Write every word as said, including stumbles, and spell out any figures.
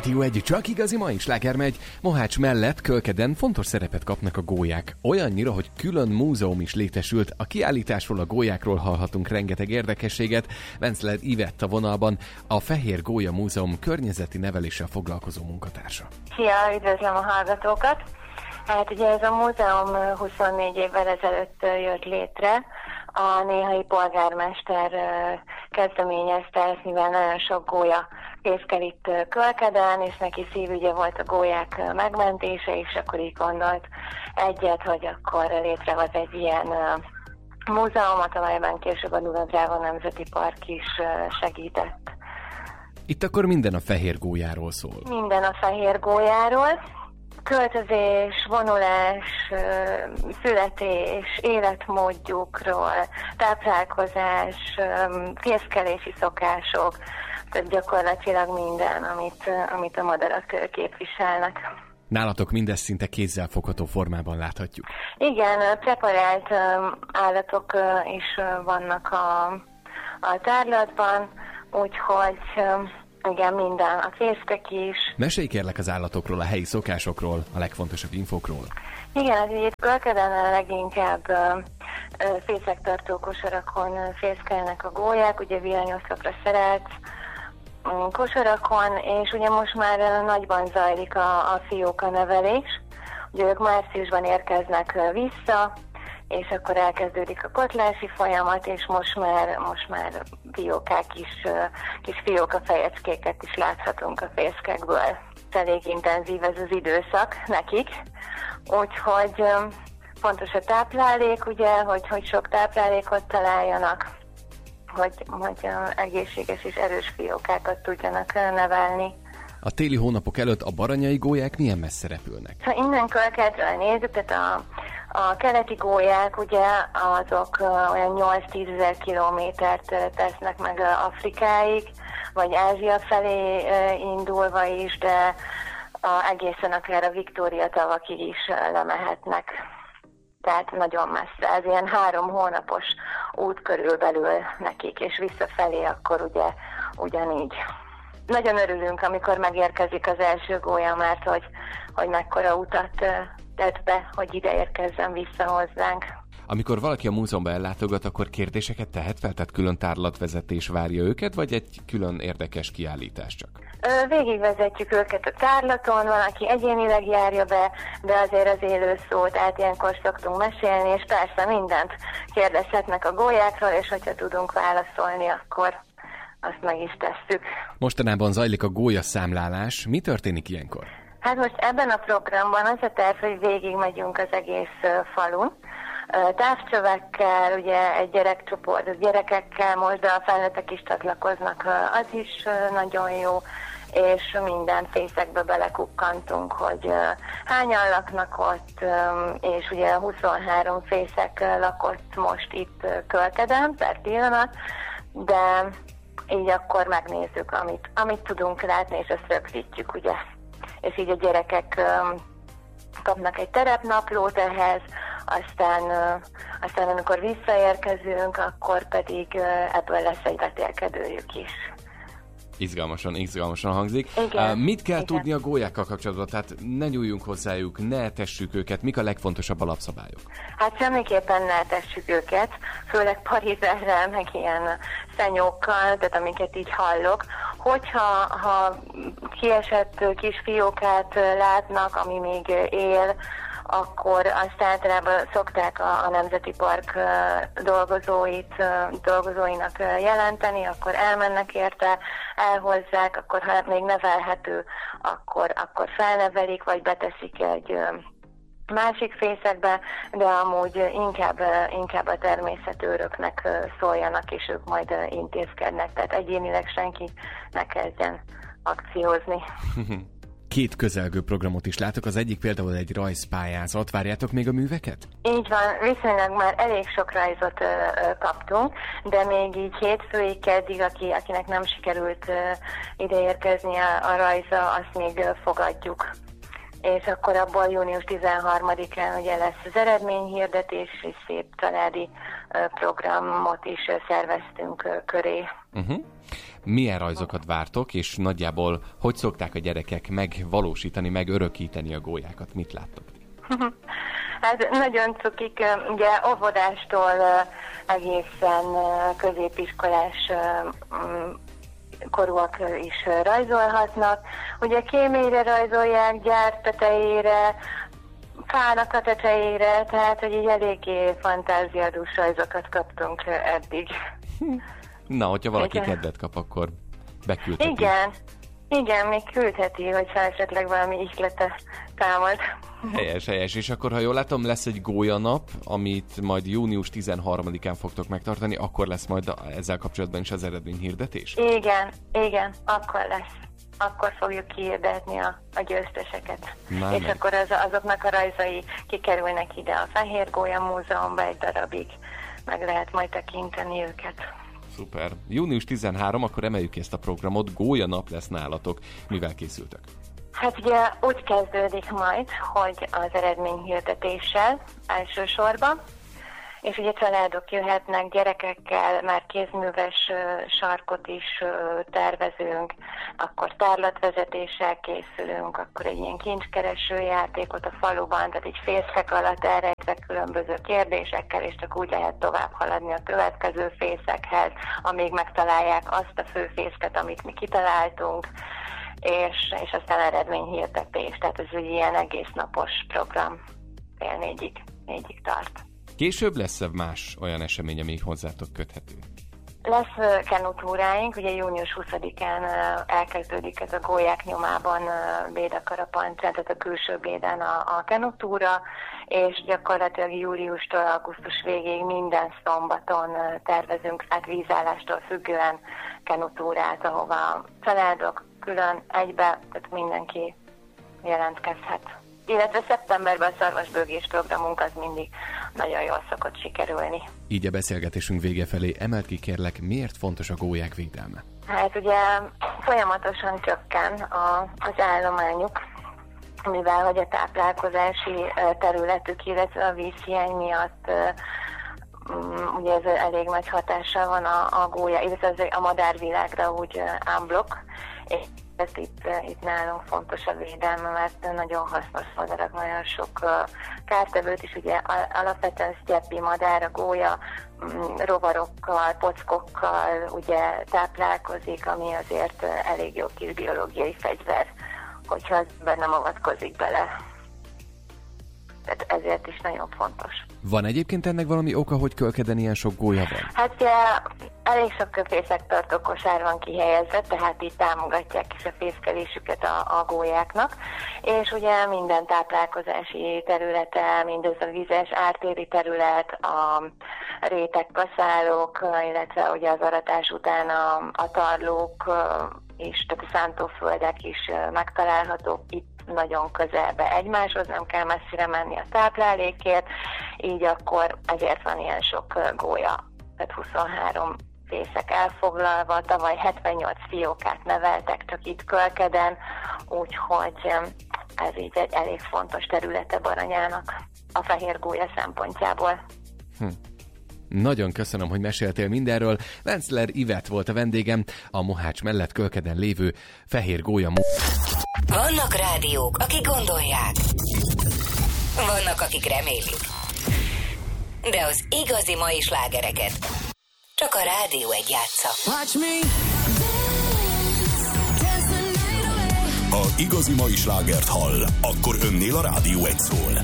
Rádió egy, csak igazi mai sláger megy. Mohács mellett Kölkeden fontos szerepet kapnak a gólyák. Olyannyira, hogy külön múzeum is létesült. A kiállításról, a gólyákról hallhatunk rengeteg érdekességet. Vencler Ivett a vonalban, a Fehér Gólya Múzeum környezeti neveléssel foglalkozó munkatársa. Szia, üdvözlöm a hallgatókat! Hát ugye ez a múzeum huszonnégy évvel ezelőtt jött létre. A néhai polgármester kezdeményezte ezt, mivel nagyon sok gólya fészkel itt Kölkeden, és neki szívügye volt a gólyák megmentése, és akkor így gondolt egyet, hogy akkor létrehoz egy ilyen múzeumot, amelyben később a Duna-Dráva Nemzeti Park is segített. Itt akkor minden a fehér gólyáról szól. Minden a fehér gólyáról. Költözés, vonulás, születés, életmódjukról, táplálkozás, fészkelési szokások, tehát gyakorlatilag minden, amit, amit a madarak képviselnek. Nálatok mindezt szinte kézzelfogható formában láthatjuk. Igen, preparált állatok is vannak a, a tárlatban, úgyhogy igen, minden, a fészkek is. Mesélj kérlek az állatokról, a helyi szokásokról, a legfontosabb infokról. Igen, az így Kölkeden leginkább fészektartó kosarakon fészkelnek a gólyák, ugye villanyoszlopra szerelt kosarakon, és ugye most már nagyban zajlik a, a fióka nevelés. Ugye ők márciusban érkeznek vissza, és akkor elkezdődik a kotlási folyamat, és most már, most már fiókák is, kis fióka fejecskéket is láthatunk a fészkekből. Elég intenzív ez az időszak nekik, úgyhogy fontos a táplálék, ugye, hogy, hogy sok táplálékot találjanak, hogy, hogy egészséges és erős fiókákat tudjanak nevelni. A téli hónapok előtt a baranyai gólyák milyen messze repülnek? Ha innen Kölkedről nézzük, tehát a, a keleti gólyák ugye azok olyan nyolc-tízezer kilométert tesznek meg Afrikáig, vagy Ázsia felé indulva is, de a, egészen akár a Viktória tavakig is lemehetnek. Tehát nagyon messze, ez ilyen három hónapos út körülbelül nekik, és visszafelé akkor ugye ugyanígy. Nagyon örülünk, amikor megérkezik az első gólya, mert hogy, hogy mekkora utat tett be, hogy ide érkezzen vissza hozzánk. Amikor valaki a múzeumban ellátogat, akkor kérdéseket tehet fel, tehát külön tárlatvezetés várja őket, vagy egy külön érdekes kiállítás csak? Végigvezetjük őket a tárlaton, van, aki egyénileg járja be, de azért az élő szó, tehát ilyenkor szoktunk mesélni, és persze mindent kérdezhetnek a gólyákról, és hogyha tudunk válaszolni, akkor azt meg is tesszük. Mostanában zajlik a gólyaszámlálás. Mi történik ilyenkor? Hát most ebben a programban az a terv, hogy végigmegyünk az egész falun. Távcsövekkel, ugye egy gyerekcsoport, gyerekekkel most, de a felnőttek is csatlakoznak, az is nagyon jó, és minden fészekbe belekukkantunk, hogy hányan laknak ott, és ugye huszonhárom fészek lakott most itt Kölkeden per pillanat, de így akkor megnézzük, amit, amit tudunk látni, és ezt rögzítjük, ugye. És így a gyerekek kapnak egy terepnaplót ehhez, aztán, aztán amikor visszaérkezünk, akkor pedig ebből lesz egy vetélkedőjük is. Izgalmasan, izgalmasan hangzik. Igen, uh, mit kell igen. tudni a gólyákkal kapcsolatban? Tehát ne nyúljunk hozzájuk, ne tessük őket. Mik a legfontosabb alapszabályok? Hát semmiképpen ne tessük őket, főleg parizerrel, meg ilyen szenyókkal, tehát amiket így hallok. Hogyha ha kiesett kis fiókát látnak, ami még él, akkor azt általában szokták a, a Nemzeti Park dolgozóit, dolgozóinak jelenteni, akkor elmennek érte, elhozzák, akkor ha még nevelhető, akkor, akkor felnevelik, vagy beteszik egy másik fészekbe, de amúgy inkább, inkább a természetőröknek szóljanak, és ők majd intézkednek, tehát egyénileg senki ne kezdjen akciózni. Két közelgő programot is látok, az egyik például egy rajzpályázat. Várjátok még a műveket? Így van, viszonylag már elég sok rajzot ö, ö, kaptunk, de még így hétfőig, keddig, aki, akinek nem sikerült ö, ideérkezni a, a rajza, azt még ö, fogadjuk. És akkor abból június tizenharmadikán ugye lesz az eredményhirdetés, és szép családi ö, programot is ö, szerveztünk ö, köré. Uh-huh. Milyen rajzokat vártok, és nagyjából hogy szokták a gyerekek megvalósítani, megörökíteni a gólyákat? Mit láttok? Hát nagyon cukik, ugye óvodástól egészen középiskolás korúak is rajzolhatnak. Ugye kéményre rajzolják, gyár tetejére, fának a tetejére, tehát hogy így eléggé fantáziadús rajzokat kaptunk eddig. Na, hogyha valaki igen. kedvet kap, akkor beküldheti. Igen, igen, még küldheti, hogyha esetleg valami ihlete támad. Helyes, helyes. És akkor, ha jól látom, lesz egy gólyanap, amit majd június tizenharmadikán fogtok megtartani, akkor lesz majd ezzel kapcsolatban is az eredményhirdetés? Igen, igen, akkor lesz. Akkor fogjuk kihirdetni a, a győzteseket. Már és meg. Akkor az, azoknak a rajzai kikerülnek ide a Fehér Gólya Múzeumba egy darabig, meg lehet majd tekinteni őket. Szuper. június tizenharmadika, akkor emeljük ezt a programot, gólyanap lesz nálatok. Mivel készültök? Hát ugye úgy kezdődik majd, hogy az eredményhirdetéssel elsősorban, és ugye családok jöhetnek gyerekekkel, már kézműves sarkot is tervezünk, akkor tárlatvezetéssel készülünk, akkor egy ilyen kincskereső játékot a faluban, tehát egy fészek alatt elrejtve különböző kérdésekkel, és csak úgy lehet tovább haladni a következő fészekhez, amíg megtalálják azt a fő fészket, amit mi kitaláltunk, és, és aztán eredményhirdetés, tehát ez egy ilyen egész napos program, fél négyig, négyig tart. Később lesz-e más olyan esemény, ami hozzátok köthető? Lesz kenutúráink, ugye június huszadikán elkezdődik ez a Gólyák nyomában Bédakarapancán, tehát a külső Béden a, a kenutúra, és gyakorlatilag júliustól augusztus végéig minden szombaton tervezünk át vízállástól függően kenutúrát, ahova a családok külön egybe, tehát mindenki jelentkezhet. Illetve szeptemberben a szarvasbőgés programunk az mindig nagyon jól szokott sikerülni. Így a beszélgetésünk vége felé emeld ki, kérlek, miért fontos a gólyák védelme? Hát ugye folyamatosan csökken a, az állományuk, mivel hogy a táplálkozási területük, illetve a vízhiány miatt ugye ez elég nagy hatással van a, a gólya, illetve a madárvilágra úgy unblock, és ez itt, itt nálunk fontos a védelme, mert nagyon hasznos madarak, nagyon sok uh, kártevőt is, ugye alapvetően sztyeppi madár, a gólya um, rovarokkal, pockokkal ugye táplálkozik, ami azért uh, elég jó kis biológiai fegyver, hogyha az nem avatkozik bele. Tehát ezért is nagyon fontos. Van egyébként ennek valami oka, hogy Kölkeden ilyen sok gólya van? Hát ugye elég sok fészektartó kosár van kihelyezve, tehát így támogatják is a fészkelésüket a, a gólyáknak, és ugye minden táplálkozási területe, mindez a vizes ártéri terület, a rétegkaszálók, illetve ugye az aratás után a, a tarlók is, tehát a szántóföldek is megtalálhatók itt nagyon közelbe egymáshoz, nem kell messzire menni a táplálékért, így akkor ezért van ilyen sok gólya, tehát huszonhárom fészek elfoglalva, tavaly hetvennyolc fiókát neveltek csak itt Kölkeden, úgyhogy ez így egy elég fontos területe Baranyának a fehér gólya szempontjából. Hm. Nagyon köszönöm, hogy meséltél mindenről. Wencler Ivett volt a vendégem, a Mohács mellett Kölkeden lévő Fehér Gólya. Vannak rádiók, akik gondolják. Vannak, akik remélik. De az igazi mai slágereket csak a Rádió egy játsza. Ha igazi mai slágert hall, akkor önnél a Rádió egy szól.